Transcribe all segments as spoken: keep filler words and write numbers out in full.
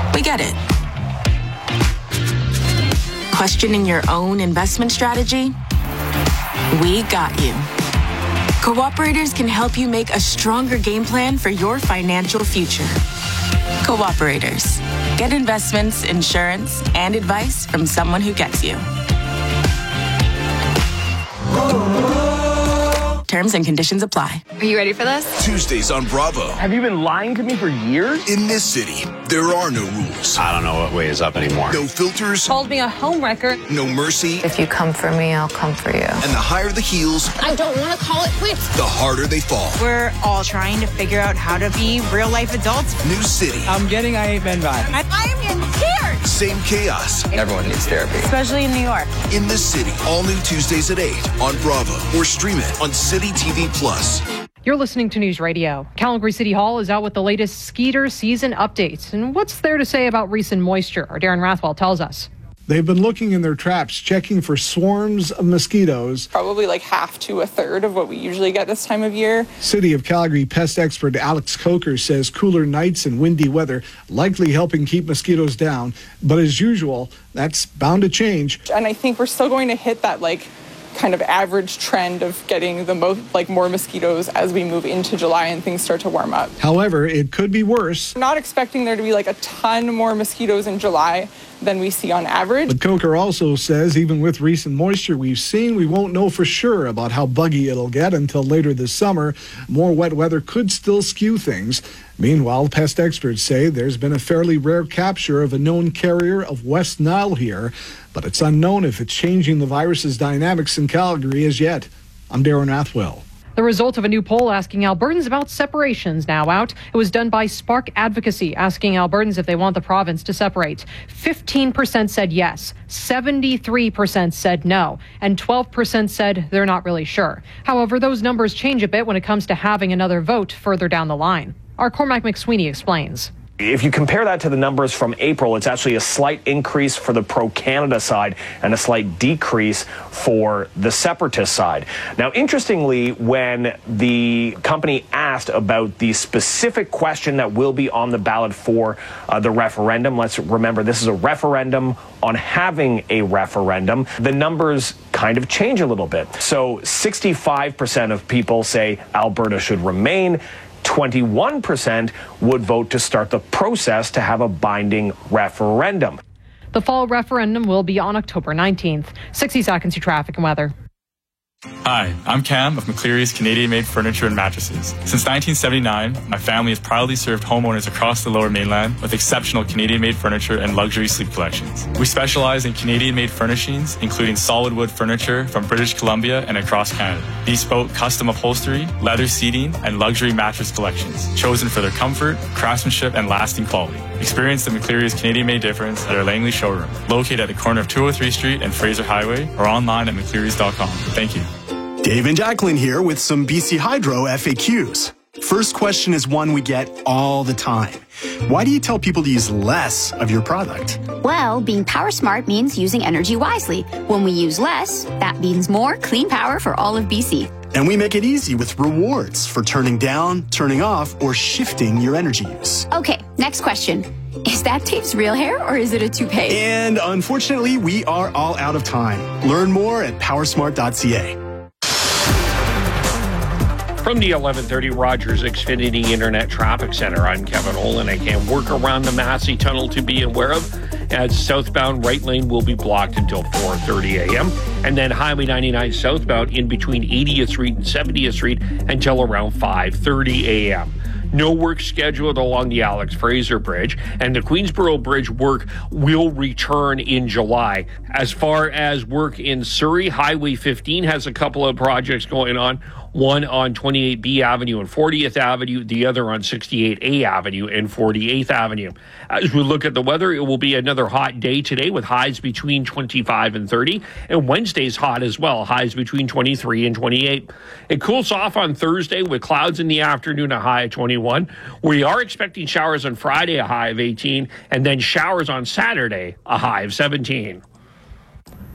We get it. Questioning your own investment strategy? We got you. Cooperators can help you make a stronger game plan for your financial future. Cooperators. Get investments, insurance, and advice from someone who gets you. Terms and conditions apply. Are you ready for this? Tuesdays on Bravo. Have you been lying to me for years? In this city, there are no rules. I don't know what way is up anymore. No filters. Called me a homewrecker. No mercy. If you come for me, I'll come for you. And the higher the heels, I don't want to call it quits. the harder they fall. We're all trying to figure out how to be real-life adults. New city. I'm getting I Ain't Men vibe. I, I am in tears. Same chaos. Everyone needs therapy. Especially in New York. In this city. All new Tuesdays at eight on Bravo. Or stream it on City T V Plus. You're listening to News Radio. Calgary City Hall is out with the latest Skeeter season updates. And what's there to say about recent moisture? Our Darren Rathwell tells us. They've been looking in their traps, checking for swarms of mosquitoes. Probably like half to a third of what we usually get this time of year. City of Calgary pest expert Alex Coker says cooler nights and windy weather likely helping keep mosquitoes down. But as usual, that's bound to change. And I think we're still going to hit that like kind of average trend of getting the most like more mosquitoes as we move into July and things start to warm up. However, it could be worse. Not expecting there to be like a ton more mosquitoes in July than we see on average. But Coker also says even with recent moisture we've seen, we won't know for sure about how buggy it'll get until later this summer. More wet weather could still skew things. Meanwhile, pest experts say there's been a fairly rare capture of a known carrier of West Nile here, but it's unknown if it's changing the virus's dynamics in Calgary as yet. I'm Darren Rathwell. The result of a new poll asking Albertans about separations now out. It was done by Spark Advocacy, asking Albertans if they want the province to separate. fifteen percent said yes, seventy-three percent said no, and twelve percent said they're not really sure. However, those numbers change a bit when it comes to having another vote further down the line. Our Cormac McSweeney explains. If you compare that to the numbers from April, it's actually a slight increase for the pro-Canada side and a slight decrease for the separatist side. Now, interestingly, when the company asked about the specific question that will be on the ballot for uh, the referendum, let's remember this is a referendum on having a referendum, the numbers kind of change a little bit. So sixty-five percent of people say Alberta should remain. twenty-one percent would vote to start the process to have a binding referendum. The fall referendum will be on October nineteenth. sixty seconds to traffic and weather. Hi, I'm Cam of McCleary's Canadian-made furniture and mattresses. Since nineteen seventy-nine, my family has proudly served homeowners across the Lower Mainland with exceptional Canadian-made furniture and luxury sleep collections. We specialize in Canadian-made furnishings, including solid wood furniture from British Columbia and across Canada, bespoke custom upholstery, leather seating, and luxury mattress collections, chosen for their comfort, craftsmanship, and lasting quality. Experience the McCleary's Canadian-made difference at our Langley showroom, located at the corner of two oh three Street and Fraser Highway, or online at mcclearys dot com. Thank you. Dave and Jacqueline here with some B C Hydro F A Qs. First question is one we get all the time. Why do you tell people to use less of your product? Well, being power smart means using energy wisely. When we use less, that means more clean power for all of B C. And we make it easy with rewards for turning down, turning off, or shifting your energy use. Okay, next question. Is that Dave's real hair or is it a toupee? And unfortunately, we are all out of time. Learn more at powersmart dot c a. From the eleven thirty Rogers Xfinity Internet Traffic Center, I'm Kevin Olin. I can work around the Massey Tunnel to be aware of, as southbound right lane will be blocked until four thirty a.m. And then Highway ninety-nine southbound in between eightieth Street and seventieth Street until around five thirty a.m. No work scheduled along the Alex Fraser Bridge, and the Queensboro Bridge work will return in July. As far as work in Surrey, Highway fifteen has a couple of projects going on. One on twenty-eight B Avenue and fortieth Avenue, the other on sixty-eight A Avenue and forty-eighth Avenue. As we look at the weather, it will be another hot day today with highs between twenty-five and thirty, and Wednesday's hot as well, highs between twenty-three and twenty-eight. It cools off on Thursday with clouds in the afternoon, a high of twenty-one. We are expecting showers on Friday, a high of eighteen, and then showers on Saturday, a high of seventeen.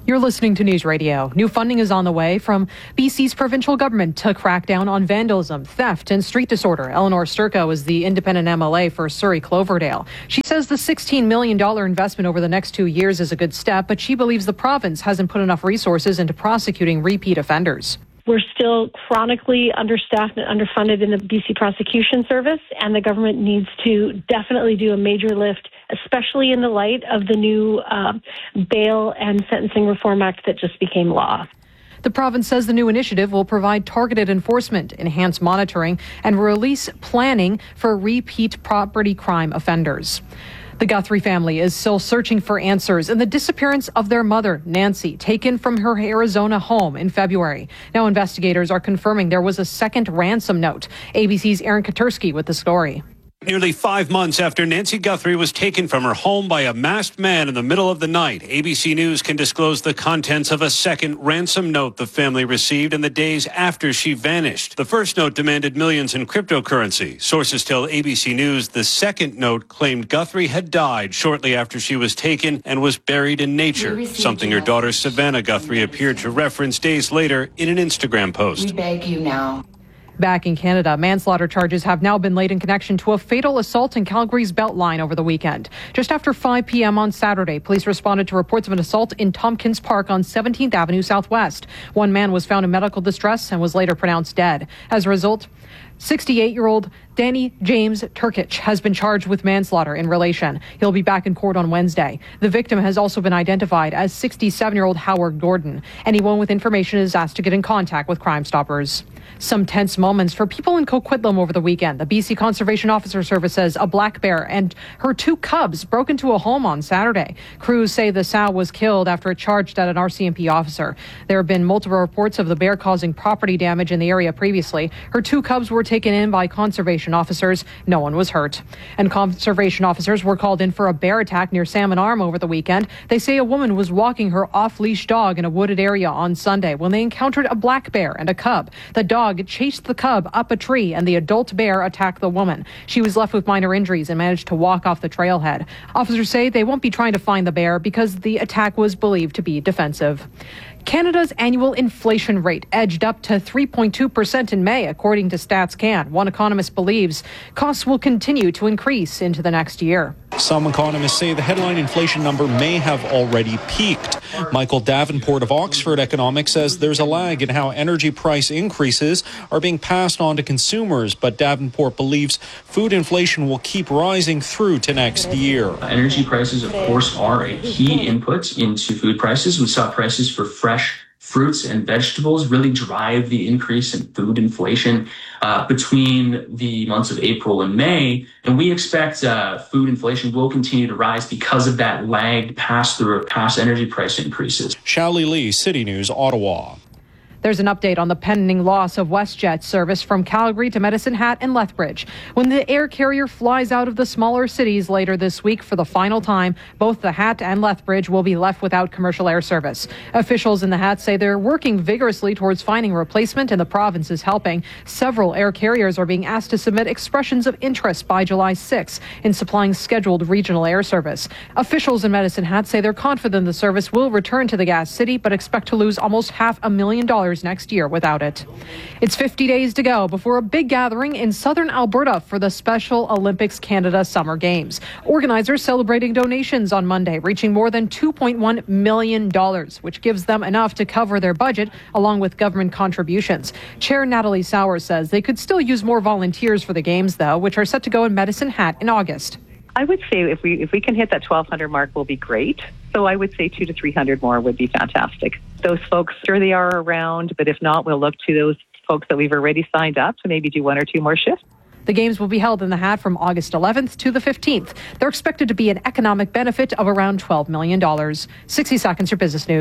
You're listening to News Radio. New funding is on the way from B C's provincial government to crack down on vandalism, theft, and street disorder. Eleanor Sturko is the independent M L A for Surrey Cloverdale. She says the sixteen million dollars investment over the next two years is a good step, but she believes the province hasn't put enough resources into prosecuting repeat offenders. We're still chronically understaffed and underfunded in the B C Prosecution Service, and the government needs to definitely do a major lift, especially in the light of the new uh, Bail and Sentencing Reform Act that just became law. The province says the new initiative will provide targeted enforcement, enhanced monitoring, and release planning for repeat property crime offenders. The Guthrie family is still searching for answers in the disappearance of their mother, Nancy, taken from her Arizona home in February. Now investigators are confirming there was a second ransom note. A B C's Aaron Katersky with the story. Nearly five months after Nancy Guthrie was taken from her home by a masked man in the middle of the night, A B C News can disclose the contents of a second ransom note the family received in the days after she vanished. The first note demanded millions in cryptocurrency. Sources tell A B C News the second note claimed Guthrie had died shortly after she was taken and was buried in nature, something her daughter Savannah Guthrie appeared to reference days later in an Instagram post. We beg you now. Back in Canada, manslaughter charges have now been laid in connection to a fatal assault in Calgary's Beltline over the weekend. Just after five p.m. on Saturday, police responded to reports of an assault in Tompkins Park on seventeenth Avenue Southwest. One man was found in medical distress and was later pronounced dead. As a result, sixty-eight-year-old Danny James Turkich has been charged with manslaughter in relation. He'll be back in court on Wednesday. The victim has also been identified as sixty-seven-year-old Howard Gordon. Anyone with information is asked to get in contact with Crime Stoppers. Some tense moments for people in Coquitlam over the weekend. The B C Conservation Officer Service says a black bear and her two cubs broke into a home on Saturday. Crews say the sow was killed after it charged at an R C M P officer. There have been multiple reports of the bear causing property damage in the area previously. Her two cubs were taken in by conservation officers. No one was hurt. And conservation officers were called in for a bear attack near Salmon Arm over the weekend. They say a woman was walking her off-leash dog in a wooded area on Sunday when they encountered a black bear and a cub. The dog chased the cub up a tree and the adult bear attacked the woman. She was left with minor injuries and managed to walk off the trailhead. Officers say they won't be trying to find the bear because the attack was believed to be defensive. Canada's annual inflation rate edged up to three point two percent in May, according to StatsCan. One economist believes costs will continue to increase into the next year. Some economists say the headline inflation number may have already peaked. Michael Davenport of Oxford Economics says there's a lag in how energy price increases are being passed on to consumers, but Davenport believes food inflation will keep rising through to next year. Energy prices, of course, are a key input into food prices. We saw prices for fresh fruits and vegetables really drive the increase in food inflation uh, between the months of April and May. And we expect uh, food inflation will continue to rise because of that lagged pass-through of past energy price increases. Shally Lee, City News, Ottawa. There's an update on the pending loss of WestJet service from Calgary to Medicine Hat and Lethbridge. When the air carrier flies out of the smaller cities later this week for the final time, both the Hat and Lethbridge will be left without commercial air service. Officials in the Hat say they're working vigorously towards finding a replacement, and the province is helping. Several air carriers are being asked to submit expressions of interest by July sixth in supplying scheduled regional air service. Officials in Medicine Hat say they're confident the service will return to the gas city, but expect to lose almost half a million dollars next year without it. It's fifty days to go before a big gathering in southern Alberta for the Special Olympics Canada Summer Games. Organizers celebrating donations on Monday, reaching more than two point one million dollars, which gives them enough to cover their budget along with government contributions. Chair Natalie Sowers says they could still use more volunteers for the games, though, which are set to go in Medicine Hat in August. I would say if we if we can hit that twelve hundred mark, will be great. So I would say two to three hundred more would be fantastic. Those folks, sure they are around, but if not, we'll look to those folks that we've already signed up to maybe do one or two more shifts. The games will be held in the Hat from August eleventh to the fifteenth. They're expected to be an economic benefit of around twelve million dollars. sixty seconds for Business News.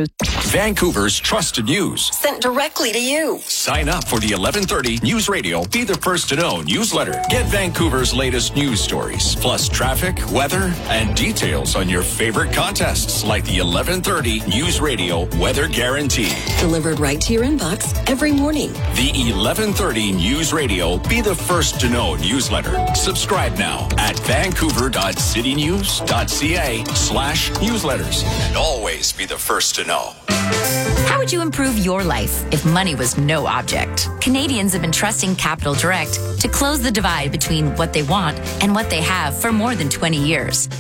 Vancouver's trusted news. Sent directly to you. Sign up for the eleven thirty News Radio Be the First to Know newsletter. Get Vancouver's latest news stories, plus traffic, weather, and details on your favorite contests like the eleven thirty News Radio Weather Guarantee. Delivered right to your inbox every morning. The eleven thirty News Radio Be the First to Know newsletter. Subscribe now at vancouver.citynews.ca slash newsletters. And always be the first to know. How would you improve your life if money was no object? Canadians have been trusting Capital Direct to close the divide between what they want and what they have for more than twenty years.